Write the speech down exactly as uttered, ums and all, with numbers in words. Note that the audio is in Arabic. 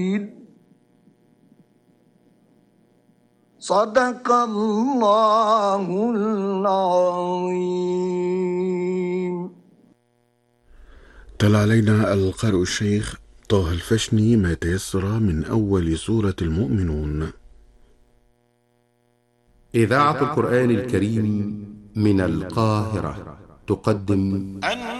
صدق الله العظيم. تلا علينا القارئ الشيخ طه الفشني ما تيسر من أول سورة المؤمنون. إذاعة القرآن الكريم من القاهرة تقدم